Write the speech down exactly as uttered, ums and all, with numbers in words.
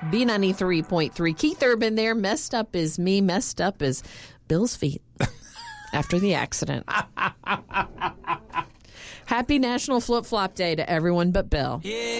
B ninety-three point three. Keith Urban there. Messed up is me. Messed up is Bill's feet after the accident. Happy National Flip Flop Day to everyone but Bill. Yeah.